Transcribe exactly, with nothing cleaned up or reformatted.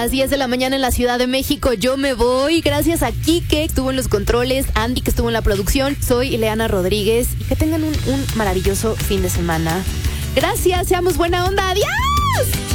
Las diez de la mañana en la Ciudad de México, yo me voy. Gracias a Kike, que estuvo en los controles, Andy, que estuvo en la producción. Soy Ileana Rodríguez y que tengan un, un maravilloso fin de semana. Gracias, seamos buena onda. ¡Adiós!